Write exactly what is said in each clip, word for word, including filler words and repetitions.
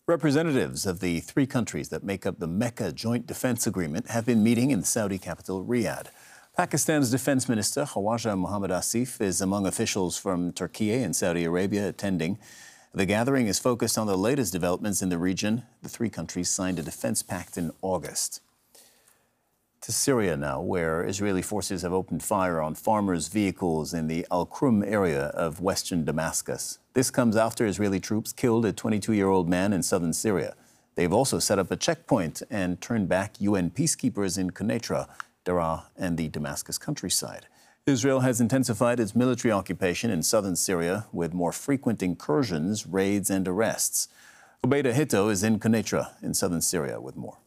Representatives of the three countries that make up the Mecca Joint Defense Agreement have been meeting in the Saudi capital, Riyadh. Pakistan's Defense Minister Khawaja Mohammad Asif is among officials from Turkey and Saudi Arabia attending. The gathering is focused on the latest developments in the region. The three countries signed a defense pact in August. To Syria now, where Israeli forces have opened fire on farmers' vehicles in the Al-Krum area of western Damascus. This comes after Israeli troops killed a twenty-two-year-old man in southern Syria. They've also set up a checkpoint and turned back U N peacekeepers in Quneitra, Daraa, and the Damascus countryside. Israel has intensified its military occupation in southern Syria with more frequent incursions, raids, and arrests. Obeida Hito is in Quneitra in southern Syria with more.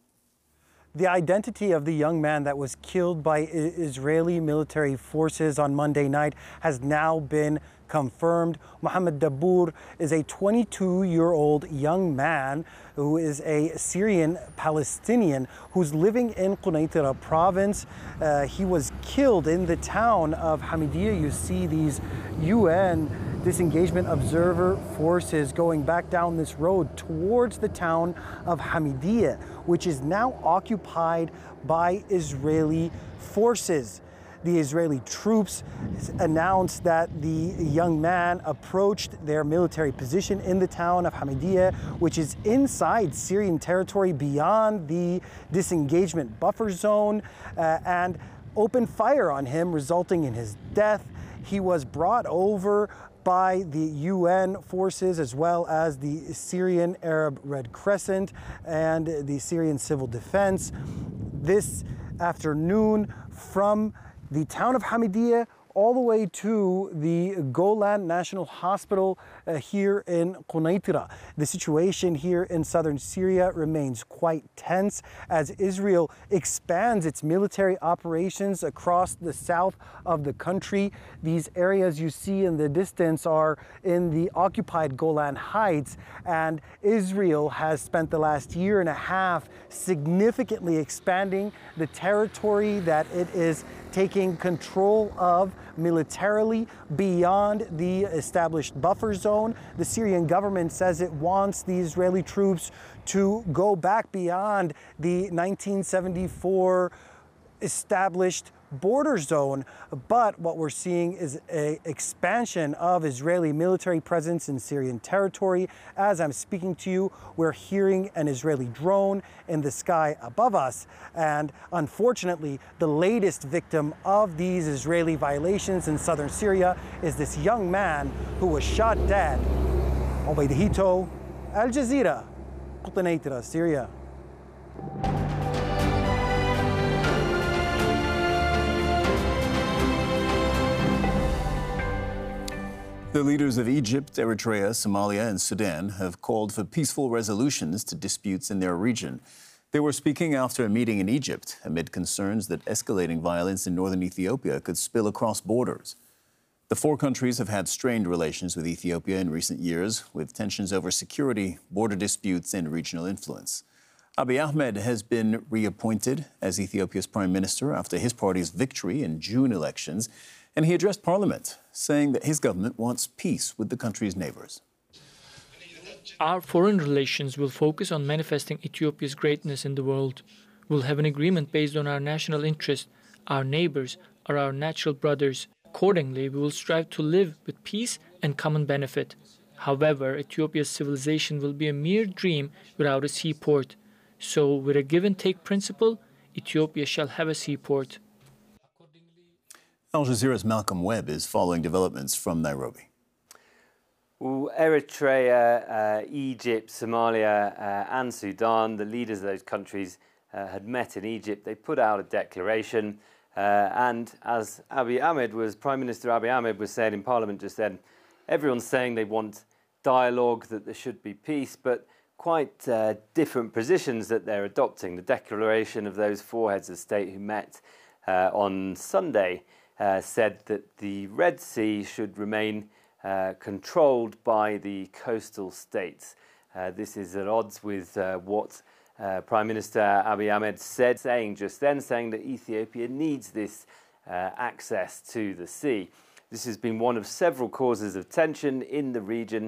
The identity of the young man that was killed by Israeli military forces on Monday night has now been confirmed. Mohammed Dabour is a twenty-two-year-old young man who is a Syrian Palestinian who's living in Quneitra province. Uh, he was killed in the town of Hamidiyeh. You see these U N disengagement observer forces going back down this road towards the town of Hamidiyeh, which is now occupied by Israeli forces. The Israeli troops announced that the young man approached their military position in the town of Hamidiyeh, which is inside Syrian territory beyond the disengagement buffer zone, uh, and opened fire on him, resulting in his death. He was brought over by the U N forces as well as the Syrian Arab Red Crescent and the Syrian Civil Defense this afternoon from the town of Hamidiyeh all the way to the Golan National Hospital uh, here in Quneitra. The situation here in southern Syria remains quite tense as Israel expands its military operations across the south of the country. These areas you see in the distance are in the occupied Golan Heights, and Israel has spent the last year and a half significantly expanding the territory that it is taking control of militarily beyond the established buffer zone. The Syrian government says it wants the Israeli troops to go back beyond the nineteen seventy-four established border zone, but what we're seeing is an expansion of Israeli military presence in Syrian territory. As I'm speaking to you, we're hearing an Israeli drone in the sky above us, and unfortunately, the latest victim of these Israeli violations in southern Syria is this young man who was shot dead. Obeida Hito, Al Jazeera, Quneitra, Syria. The leaders of Egypt, Eritrea, Somalia, and Sudan have called for peaceful resolutions to disputes in their region. They were speaking after a meeting in Egypt amid concerns that escalating violence in northern Ethiopia could spill across borders. The four countries have had strained relations with Ethiopia in recent years, with tensions over security, border disputes, and regional influence. Abiy Ahmed has been reappointed as Ethiopia's prime minister after his party's victory in June elections, and he addressed Parliament, saying that his government wants peace with the country's neighbors. Our foreign relations will focus on manifesting Ethiopia's greatness in the world. We'll have an agreement based on our national interest. Our neighbors are our natural brothers. Accordingly, we will strive to live with peace and common benefit. However, Ethiopia's civilization will be a mere dream without a seaport. So, with a give-and-take principle, Ethiopia shall have a seaport. Al Jazeera's Malcolm Webb is following developments from Nairobi. Well, Eritrea, uh, Egypt, Somalia uh, and Sudan, the leaders of those countries uh, had met in Egypt. They put out a declaration uh, and as Abiy Ahmed was, Prime Minister Abiy Ahmed was saying in Parliament just then, everyone's saying they want dialogue, that there should be peace, but quite uh, different positions that they're adopting. The declaration of those four heads of state who met uh, on Sunday uh, said that the Red Sea should remain uh, controlled by the coastal states. Uh, this is at odds with uh, what uh, Prime Minister Abiy Ahmed said, saying just then, saying that Ethiopia needs this uh, access to the sea. This has been one of several causes of tension in the region,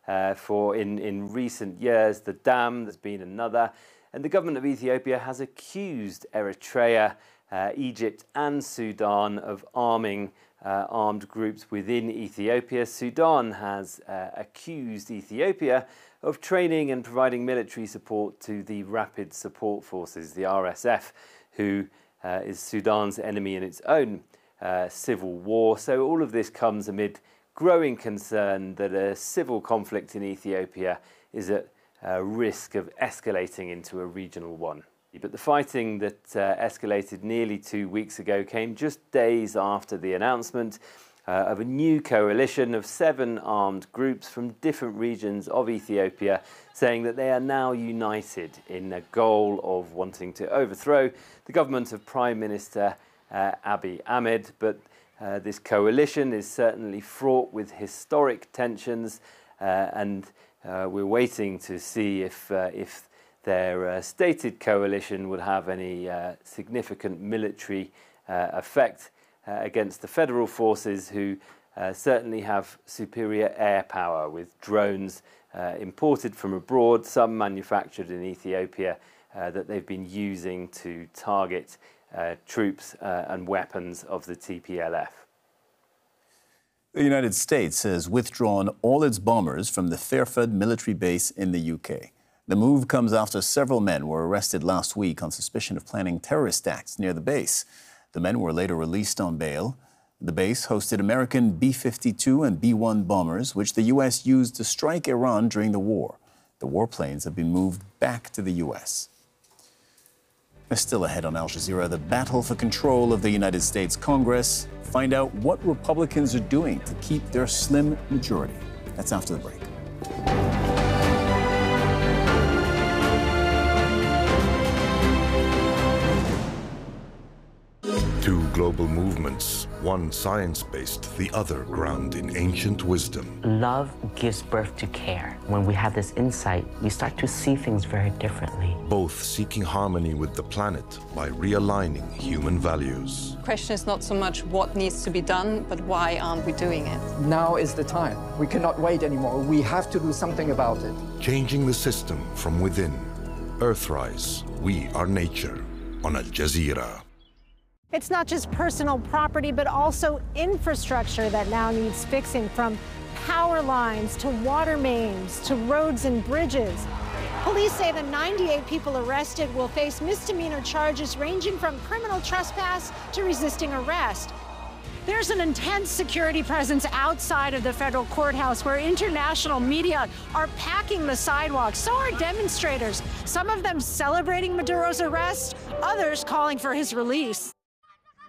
uh, for in, in recent years. The dam, there's been another. And the government of Ethiopia has accused Eritrea, uh, Egypt and Sudan of arming uh, armed groups within Ethiopia. Sudan has uh, accused Ethiopia of training and providing military support to the Rapid Support Forces, the R S F, who uh, is Sudan's enemy in its own uh, civil war. So all of this comes amid growing concern that a civil conflict in Ethiopia is at uh, risk of escalating into a regional one. But the fighting that uh, escalated nearly two weeks ago came just days after the announcement uh, of a new coalition of seven armed groups from different regions of Ethiopia, saying that they are now united in a goal of wanting to overthrow the government of Prime Minister uh, Abiy Ahmed. But uh, this coalition is certainly fraught with historic tensions, uh, and uh, we're waiting to see if, uh, if their uh, stated coalition would have any uh, significant military uh, effect uh, against the federal forces, who uh, certainly have superior air power with drones uh, imported from abroad, some manufactured in Ethiopia, uh, that they've been using to target uh, troops uh, and weapons of the T P L F. The United States has withdrawn all its bombers from the Fairford military base in the U K. The move comes after several men were arrested last week on suspicion of planning terrorist acts near the base. The men were later released on bail. The base hosted American B fifty-two and B one bombers, which the U S used to strike Iran during the war. The warplanes have been moved back to the U S. Still ahead on Al Jazeera, the battle for control of the United States Congress. Find out what Republicans are doing to keep their slim majority. That's after the break. Two global movements, one science-based, the other grounded in ancient wisdom. Love gives birth to care. When we have this insight, we start to see things very differently. Both seeking harmony with the planet by realigning human values. The question is not so much what needs to be done, but why aren't we doing it? Now is the time. We cannot wait anymore. We have to do something about it. Changing the system from within. Earthrise, We Are Nature, on Al Jazeera. It's not just personal property, but also infrastructure that now needs fixing, from power lines to water mains to roads and bridges. Police say the ninety-eight people arrested will face misdemeanor charges ranging from criminal trespass to resisting arrest. There's an intense security presence outside of the federal courthouse, where international media are packing the sidewalks. So are demonstrators, some of them celebrating Maduro's arrest, others calling for his release.